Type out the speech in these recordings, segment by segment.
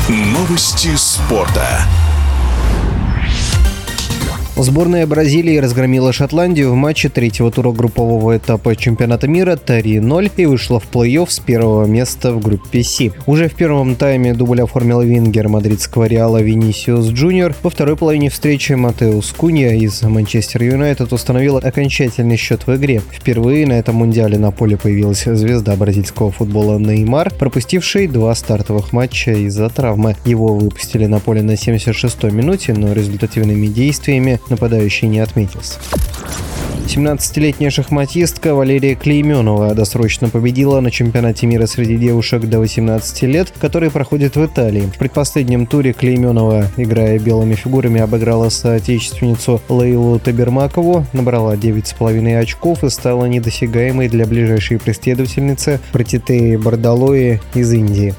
Новости спорта. Сборная Бразилии разгромила Шотландию в матче третьего тура группового этапа чемпионата мира 3-0 и вышла в плей-офф с первого места в группе С. Уже в первом тайме дубль оформил вингер мадридского Реала Винисиус Джуниор. Во второй половине встречи Матеус Кунья из Манчестер Юнайтед установил окончательный счет в игре. Впервые на этом мундиале на поле появилась звезда бразильского футбола Неймар, пропустивший 2 стартовых матча из-за травмы. Его выпустили на поле на 76-й минуте, но результативными действиями нападающий не отметился. 17-летняя шахматистка Валерия Клейменова досрочно победила на чемпионате мира среди девушек до 18 лет, который проходит в Италии. В предпоследнем туре Клейменова, играя белыми фигурами, обыграла соотечественницу Лейлу Табермакову, набрала 9,5 очков и стала недосягаемой для ближайшей преследовательницы Пратитеи Бардалои из Индии.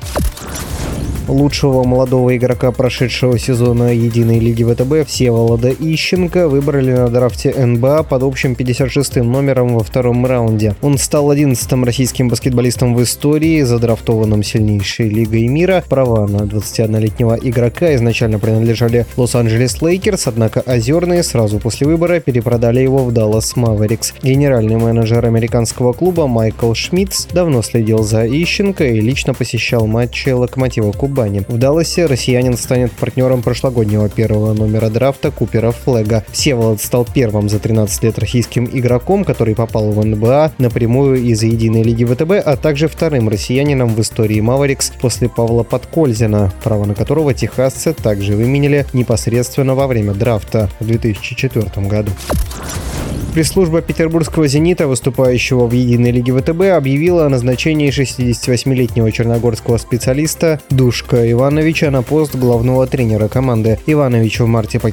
Лучшего молодого игрока прошедшего сезона Единой лиги ВТБ Всеволода Ищенко выбрали на драфте НБА под общим 56-м номером во втором раунде. Он стал 11-м российским баскетболистом в истории, задрафтованным сильнейшей лигой мира. Права на 21-летнего игрока изначально принадлежали Лос-Анджелес Лейкерс, однако озерные сразу после выбора перепродали его в Даллас Маверикс. Генеральный менеджер американского клуба Майкл Шмидц давно следил за Ищенко и лично посещал матчи Локомотива Кубани. В Далласе россиянин станет партнером прошлогоднего первого номера драфта Купера Флега. Всеволод стал первым за 13 лет российским игроком, который попал в НБА напрямую из Единой лиги ВТБ, а также вторым россиянином в истории Маверикс после Павла Подкользина, право на которого техасцы также выменили непосредственно во время драфта в 2004 году. Пресс-служба петербургского «Зенита», выступающего в Единой лиге ВТБ, объявила о назначении 68-летнего черногорского специалиста Душка Ивановича на пост главного тренера команды. Иванович в марте покинул